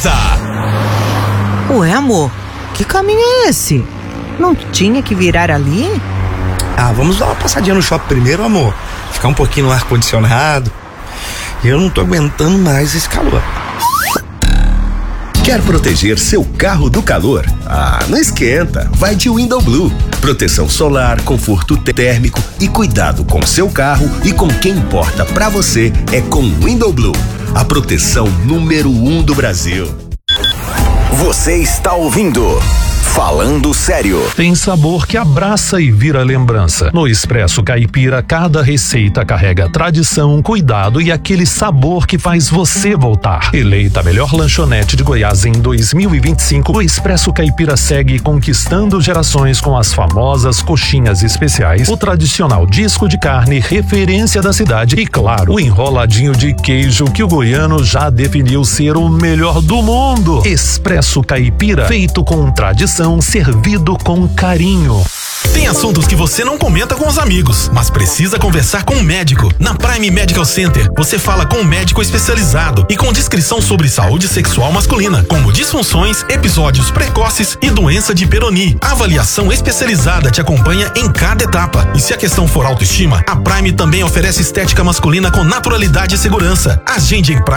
Segurança. Ué, amor, que caminho é esse? Não tinha que virar ali? Vamos dar uma passadinha no shopping primeiro, amor. Ficar um pouquinho no ar-condicionado. Eu não tô aguentando mais esse calor. Quer proteger seu carro do calor? Não esquenta, vai de Window Blue. Proteção solar, conforto térmico e cuidado com seu carro e com quem importa pra você é com Window Blue, a proteção número 1 do Brasil. Você está ouvindo Falando Sério. Tem sabor que abraça e vira lembrança. No Expresso Caipira, cada receita carrega tradição, cuidado e aquele sabor que faz você voltar. Eleita a melhor lanchonete de Goiás em 2025, o Expresso Caipira segue conquistando gerações com as famosas coxinhas especiais, o tradicional disco de carne, referência da cidade e, claro, o enroladinho de queijo que o goiano já definiu ser o melhor do mundo. Expresso Caipira, feito com tradição, servido com carinho. Tem assuntos que você não comenta com os amigos, mas precisa conversar com um médico. Na Prime Medical Center, você fala com um médico especializado e com descrição sobre saúde sexual masculina, como disfunções, episódios precoces e doença de Peyronie. A avaliação especializada te acompanha em cada etapa. E se a questão for autoestima, a Prime também oferece estética masculina com naturalidade e segurança. Agende em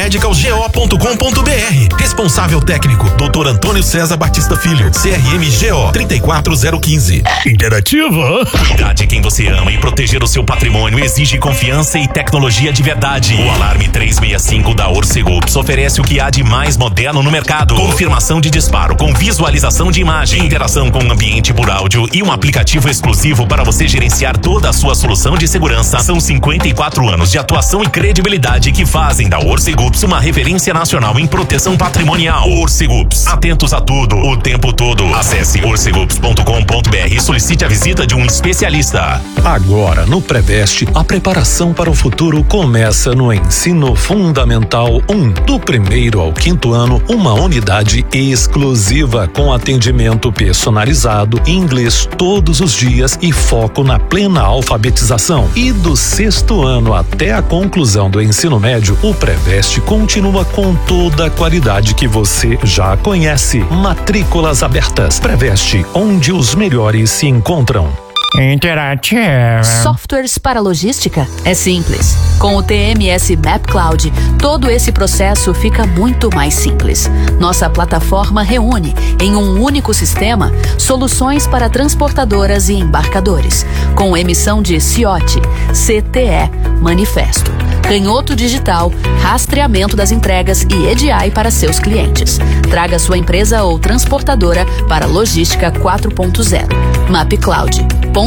primemedicalgo.com.br. Responsável técnico, Dr. Antônio César Batista Filho, CRMGO 34015. Interativa. Cuidar de quem você ama e proteger o seu patrimônio exige confiança e tecnologia de verdade. O Alarme 365 da Orcegups oferece o que há de mais moderno no mercado. Confirmação de disparo com visualização de imagem, interação com o ambiente por áudio e um aplicativo exclusivo para você gerenciar toda a sua solução de segurança. São 54 anos de atuação e credibilidade que fazem da Orcegups uma referência nacional em proteção patrimonial. Orcegups, atentos a tudo, o tempo todo. Acesse orcegups.com.br e solicite a visita de um especialista. Agora, no Preveste, a preparação para o futuro começa no Ensino Fundamental 1. Do 1º ao 5º ano, uma unidade exclusiva com atendimento personalizado, inglês todos os dias e foco na plena alfabetização. E do 6º ano até a conclusão do ensino médio, o Preveste continua com toda a qualidade que você já conhece. Matrículas abertas. Preveste, onde os melhores se encontram. Interativa. Softwares para logística? É simples. Com o TMS Map Cloud, todo esse processo fica muito mais simples. Nossa plataforma reúne, em um único sistema, soluções para transportadoras e embarcadores, com emissão de CIOT, CTE, manifesto, canhoto digital, rastreamento das entregas e EDI para seus clientes. Traga sua empresa ou transportadora para Logística 4.0. mapcloud.com.br.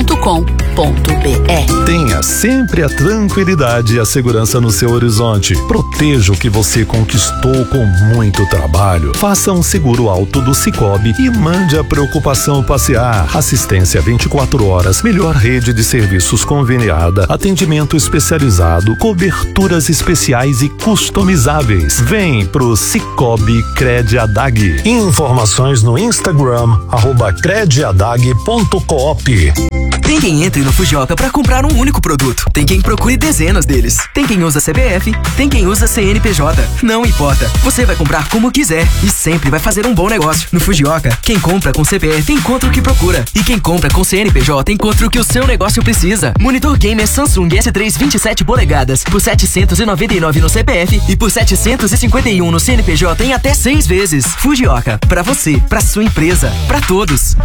Tenha sempre a tranquilidade e a segurança no seu horizonte. Proteja o que você conquistou com muito trabalho. Faça um seguro alto do Cicobi e mande a preocupação passear. Assistência 24 horas, melhor rede de serviços conveniada, atendimento especializado, coberturas especiais e customizáveis. Vem pro Cicobi Crediadag. Informações no Instagram @crediadag.coop. Tem quem entre no Fujioka para comprar um único produto. Tem quem procure dezenas deles. Tem quem usa CPF, tem quem usa CNPJ. Não importa, você vai comprar como quiser e sempre vai fazer um bom negócio. No Fujioka, quem compra com CPF encontra o que procura. E quem compra com CNPJ encontra o que o seu negócio precisa. Monitor gamer Samsung S3 27 polegadas por 799 no CPF e por 751 no CNPJ em até 6 vezes. Fujioka, pra você, pra sua empresa, pra todos.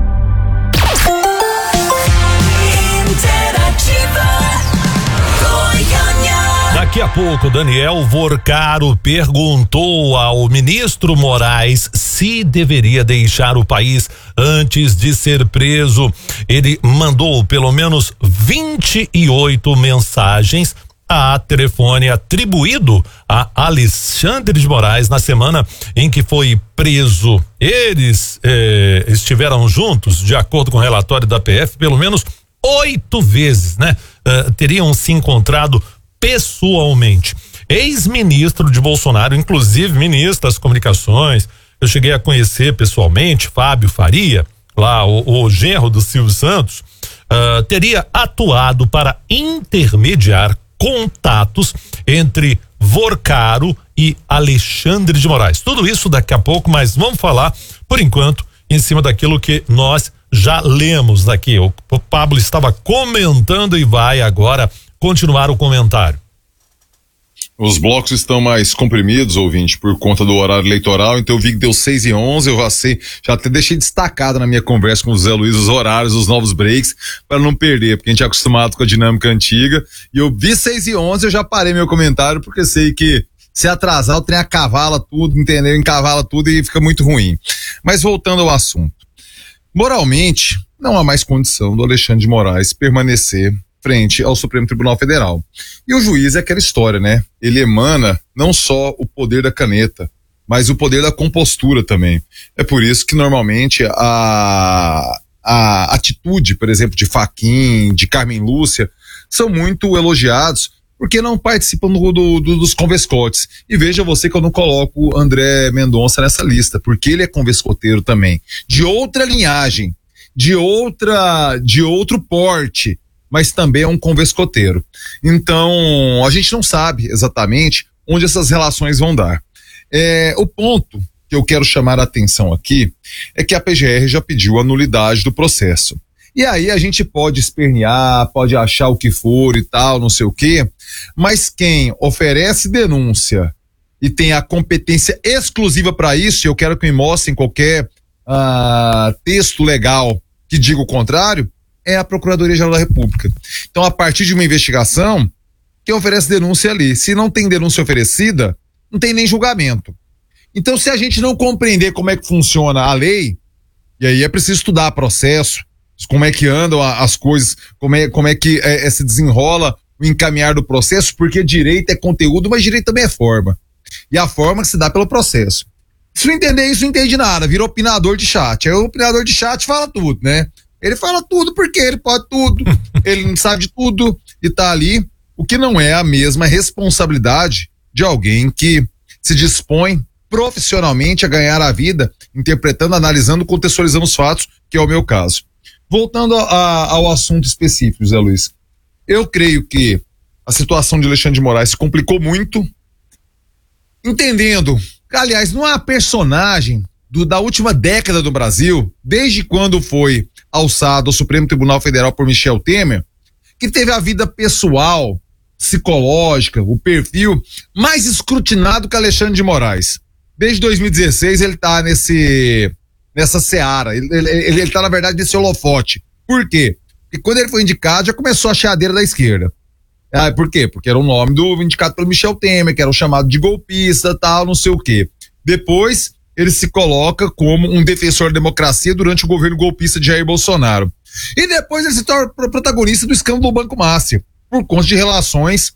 Daqui a pouco, Daniel Vorcaro perguntou ao ministro Moraes se deveria deixar o país antes de ser preso. Ele mandou pelo menos 28 mensagens a telefone atribuído a Alexandre de Moraes na semana em que foi preso. Eles estiveram juntos, de acordo com o relatório da PF, pelo menos 8 vezes, né? Teriam se encontrado pessoalmente. Ex-ministro de Bolsonaro, inclusive ministro das Comunicações, eu cheguei a conhecer pessoalmente, Fábio Faria, lá o genro do Silvio Santos, teria atuado para intermediar contatos entre Vorcaro e Alexandre de Moraes. Tudo isso daqui a pouco, mas vamos falar, por enquanto, em cima daquilo que nós já lemos daqui. O Pablo estava comentando e vai agora continuar o comentário. Os blocos estão mais comprimidos, ouvinte, por conta do horário eleitoral, então eu vi que deu 6h11, eu já até deixei destacado na minha conversa com o Zé Luiz os horários, os novos breaks, para não perder, porque a gente é acostumado com a dinâmica antiga, e eu vi 6h11, eu já parei meu comentário, porque sei que se atrasar o trem acavala tudo, entendeu? Encavala tudo e fica muito ruim. Mas voltando ao assunto, moralmente, não há mais condição do Alexandre de Moraes permanecer frente ao Supremo Tribunal Federal. E o juiz é aquela história, né? Ele emana não só o poder da caneta, mas o poder da compostura também. É por isso que normalmente a atitude, por exemplo, de Fachin, de Carmen Lúcia, são muito elogiados porque não participam dos convescotes. E veja você que eu não coloco André Mendonça nessa lista, porque ele é convescoteiro também, de outra linhagem, de outro porte, mas também é um convescoteiro. Então, a gente não sabe exatamente onde essas relações vão dar. O ponto que eu quero chamar a atenção aqui é que a PGR já pediu a nulidade do processo. E aí a gente pode espernear, pode achar o que for e tal, não sei o quê, mas quem oferece denúncia e tem a competência exclusiva para isso, e eu quero que me mostrem qualquer texto legal que diga o contrário, é a Procuradoria-Geral da República. Então, a partir de uma investigação, quem oferece denúncia é ali. Se não tem denúncia oferecida, não tem nem julgamento. Então, se a gente não compreender como é que funciona a lei, e aí é preciso estudar processo, como é que andam as coisas, como é que se desenrola o encaminhar do processo, porque direito é conteúdo, mas direito também é forma. E a forma se dá pelo processo. Se não entender isso, não entende nada, vira opinador de chat. Aí o opinador de chat fala tudo, né? Ele fala tudo porque ele pode tudo, ele não sabe de tudo e tá ali, o que não é a mesma responsabilidade de alguém que se dispõe profissionalmente a ganhar a vida, interpretando, analisando, contextualizando os fatos, que é o meu caso. Voltando ao assunto específico, Zé Luiz, eu creio que a situação de Alexandre de Moraes se complicou muito, entendendo, aliás, não há personagem da última década do Brasil, desde quando foi alçado ao Supremo Tribunal Federal por Michel Temer, que teve a vida pessoal, psicológica, o perfil mais escrutinado que Alexandre de Moraes. Desde 2016 ele tá nessa seara, ele tá na verdade nesse holofote. Por quê? Porque quando ele foi indicado já começou a chiadeira da esquerda. Por quê? Porque era o nome indicado pelo Michel Temer, que era o chamado de golpista, tal, não sei o quê. Depois ele se coloca como um defensor da democracia durante o governo golpista de Jair Bolsonaro. E depois ele se torna protagonista do escândalo do Banco Master, por conta de relações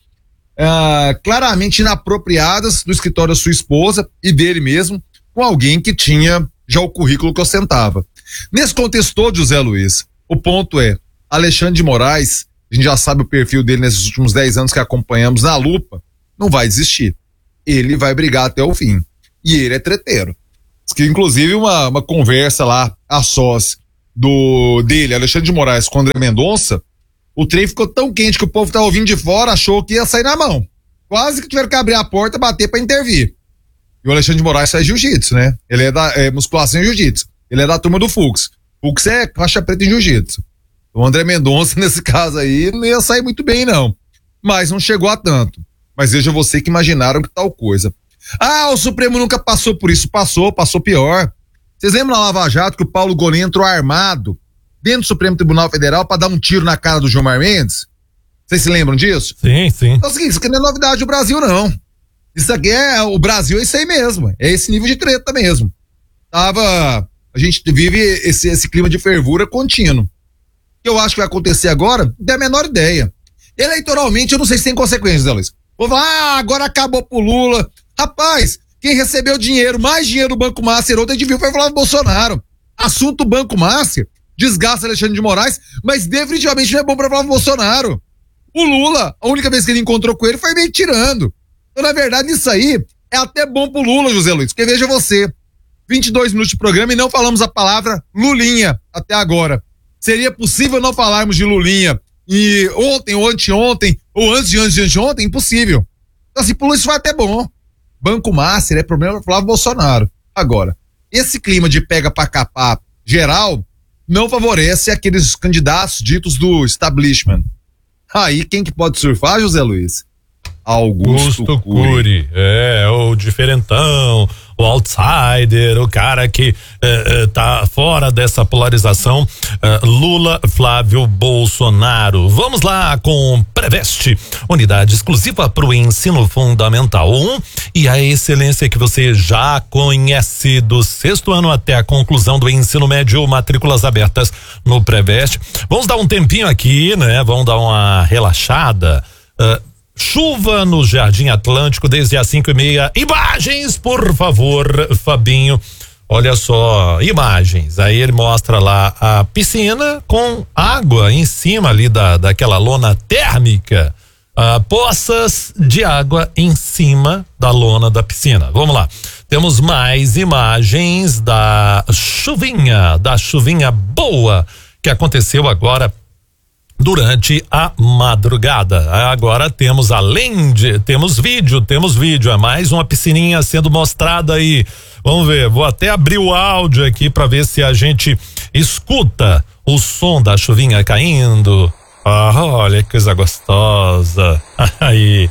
claramente inapropriadas do escritório da sua esposa e dele mesmo, com alguém que tinha já o currículo que ostentava. Nesse contexto todo, José Luiz, o ponto é, Alexandre de Moraes, a gente já sabe o perfil dele nesses últimos 10 anos que acompanhamos na lupa, não vai desistir. Ele vai brigar até o fim. E ele é treteiro. Que inclusive uma conversa lá a sós dele, Alexandre de Moraes, com André Mendonça, o trem ficou tão quente que o povo tá ouvindo de fora, achou que ia sair na mão. Quase que tiveram que abrir a porta, bater pra intervir. E o Alexandre de Moraes faz jiu-jitsu, né? Ele é da musculação e jiu-jitsu. Ele é da turma do Fux. Fux é faixa preta em jiu-jitsu. O André Mendonça, nesse caso aí, não ia sair muito bem, não. Mas não chegou a tanto. Mas veja você que imaginaram que tal coisa. O Supremo nunca passou por isso. Passou pior. Vocês lembram na Lava Jato que o Paulo Gonet entrou armado dentro do Supremo Tribunal Federal para dar um tiro na cara do Gilmar Mendes? Vocês se lembram disso? Sim. Então é o seguinte, isso aqui não é novidade do Brasil, não. Isso aqui o Brasil é isso aí mesmo. É esse nível de treta mesmo. A gente vive esse clima de fervura contínuo. O que eu acho que vai acontecer agora, não tenho a menor ideia. Eleitoralmente, eu não sei se tem consequências, Zé Luiz. Vou falar, agora acabou pro Lula. Rapaz, quem recebeu mais dinheiro do Banco Master ontem, a gente viu, foi falar do Bolsonaro. Assunto Banco Master desgasta Alexandre de Moraes, mas definitivamente não é bom pra falar do Bolsonaro. O Lula, a única vez que ele encontrou com ele foi meio tirando. Então, na verdade, isso aí é até bom pro Lula, José Luiz, porque veja você, 22 minutos de programa e não falamos a palavra Lulinha até agora. Seria possível não falarmos de Lulinha e ontem, ou anteontem, ou antes de anteontem? Impossível. Então, assim, por isso foi até bom. Banco Master é problema para Flávio Bolsonaro. Agora, esse clima de pega pra capar geral não favorece aqueles candidatos ditos do establishment. Aí quem que pode surfar, José Luiz? Augusto Cury. O diferentão, o outsider, o cara que tá fora dessa polarização, Lula, Flávio Bolsonaro. Vamos lá com Preveste, unidade exclusiva para o ensino fundamental 1 e a excelência que você já conhece do 6º ano até a conclusão do ensino médio, matrículas abertas no Preveste. Vamos dar um tempinho aqui, né? Vamos dar uma relaxada. Chuva no Jardim Atlântico desde as 5:30. Imagens, por favor, Fabinho. Olha só, imagens. Aí ele mostra lá a piscina com água em cima ali daquela lona térmica. Poças de água em cima da lona da piscina. Vamos lá. Temos mais imagens da chuvinha boa que aconteceu agora durante a madrugada. Agora temos temos vídeo, é mais uma piscininha sendo mostrada aí. Vamos ver, vou até abrir o áudio aqui para ver se a gente escuta o som da chuvinha caindo. Olha que coisa gostosa. Aí,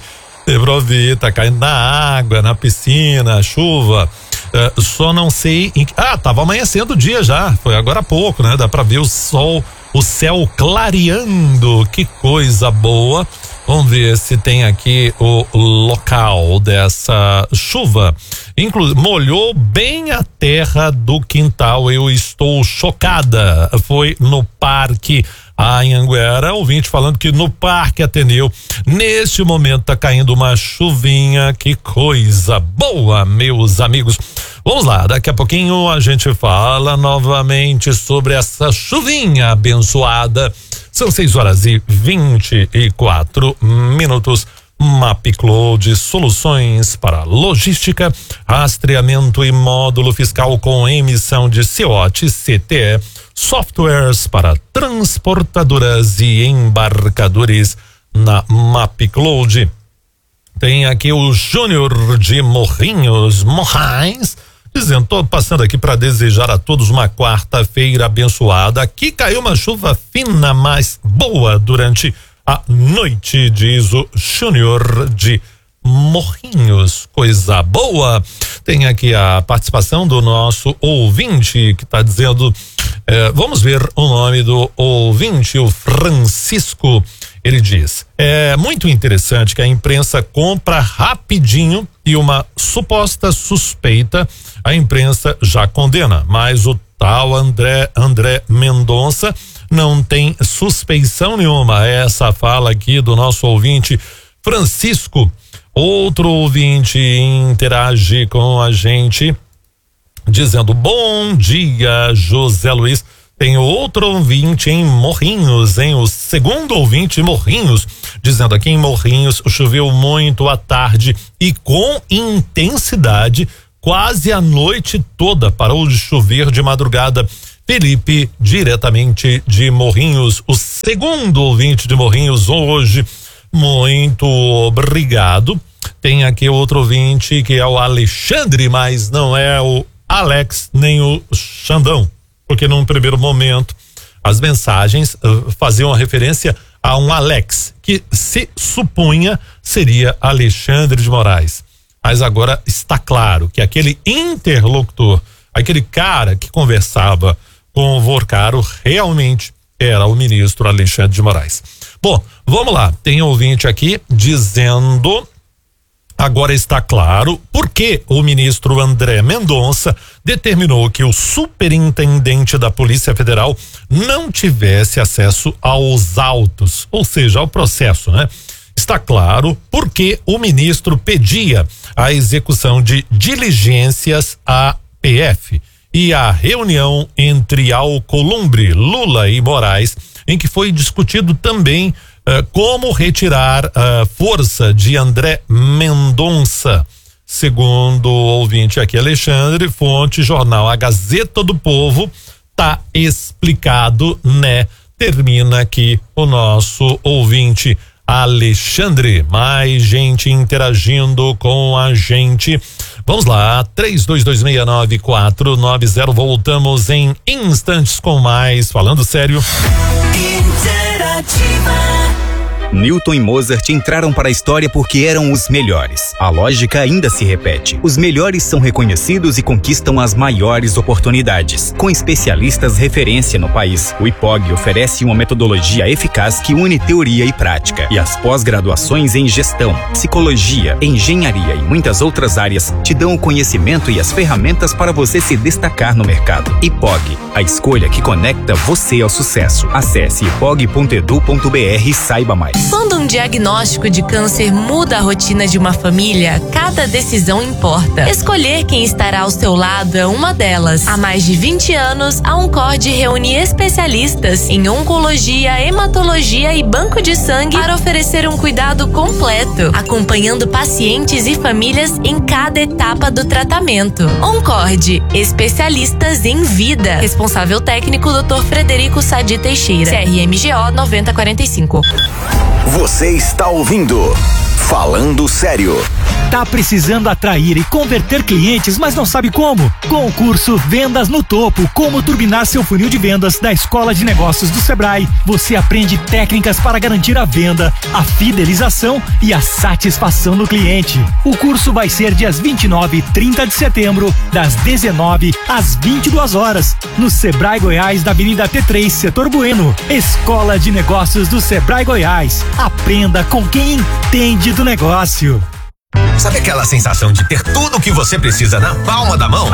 tá caindo na água, na piscina, chuva. Só não sei tava amanhecendo o dia já, foi agora há pouco, né? Dá pra ver o sol, o céu clareando, que coisa boa. Vamos ver se tem aqui o local dessa chuva. Molhou bem a terra do quintal, eu estou chocada. Foi no Parque Anhanguera, ouvinte falando que no Parque Ateneu, neste momento tá caindo uma chuvinha, que coisa boa, meus amigos. Vamos lá, daqui a pouquinho a gente fala novamente sobre essa chuvinha abençoada. São 6:24. MapCloud, soluções para logística, rastreamento e módulo fiscal com emissão de COT, CTE, softwares para transportadoras e embarcadores na MapCloud. Tem aqui o Júnior de Morrinhos, dizendo, tô passando aqui para desejar a todos uma quarta-feira abençoada. Aqui caiu uma chuva fina, mas boa durante a noite, diz o Júnior de Morrinhos. Coisa boa. Tem aqui a participação do nosso ouvinte que está dizendo, vamos ver o nome do ouvinte, o Francisco. Ele diz, é muito interessante que a imprensa compra rapidinho e uma suposta suspeita a imprensa já condena, mas o tal André Mendonça não tem suspeição nenhuma. Essa fala aqui do nosso ouvinte Francisco. Outro ouvinte interage com a gente dizendo, bom dia, José Luiz. Tem outro ouvinte em Morrinhos, o segundo ouvinte em Morrinhos, dizendo aqui em Morrinhos choveu muito à tarde e com intensidade quase a noite toda, parou de chover de madrugada. Felipe, diretamente de Morrinhos, o segundo ouvinte de Morrinhos hoje, muito obrigado. Tem aqui outro ouvinte que é o Alexandre, mas não é o Alex nem o Xandão, porque num primeiro momento as mensagens faziam referência a um Alex, que se supunha seria Alexandre de Moraes. Mas agora está claro que aquele interlocutor, aquele cara que conversava com o Vorcaro, realmente era o ministro Alexandre de Moraes. Bom, vamos lá, tem um ouvinte aqui dizendo, agora está claro por que o ministro André Mendonça determinou que o superintendente da Polícia Federal não tivesse acesso aos autos, ou seja, ao processo, né? Está claro por que o ministro pedia a execução de diligências à PF e a reunião entre Alcolumbre, Lula e Moraes, em que foi discutido também como retirar a força de André Mendonça. Segundo o ouvinte aqui, Alexandre, fonte jornal A Gazeta do Povo, tá explicado, né? Termina aqui o nosso ouvinte Alexandre. Mais gente interagindo com a gente. Vamos lá, 32269490. Voltamos em instantes com mais Falando Sério. Newton e Mozart entraram para a história porque eram os melhores. A lógica ainda se repete. Os melhores são reconhecidos e conquistam as maiores oportunidades. Com especialistas referência no país, o IPOG oferece uma metodologia eficaz que une teoria e prática. E as pós-graduações em gestão, psicologia, engenharia e muitas outras áreas te dão o conhecimento e as ferramentas para você se destacar no mercado. IPOG, a escolha que conecta você ao sucesso. Acesse ipog.edu.br e saiba mais. Quando um diagnóstico de câncer muda a rotina de uma família, cada decisão importa. Escolher quem estará ao seu lado é uma delas. Há mais de 20 anos, a Oncord reúne especialistas em oncologia, hematologia e banco de sangue para oferecer um cuidado completo, acompanhando pacientes e famílias em cada etapa do tratamento. Oncord, especialistas em vida. Responsável técnico, Dr. Frederico Sadi Teixeira, CRMGO 9045. Você está ouvindo Falando Sério. Tá precisando atrair e converter clientes, mas não sabe como? Com o curso Vendas no Topo, como turbinar seu funil de vendas da Escola de Negócios do Sebrae, você aprende técnicas para garantir a venda, a fidelização e a satisfação do cliente. O curso vai ser dias 29 e 30 de setembro, das 19 às 22 horas, no Sebrae Goiás, da Avenida T3, Setor Bueno. Escola de Negócios do Sebrae Goiás. Aprenda com quem entende do negócio. Sabe aquela sensação de ter tudo o que você precisa na palma da mão?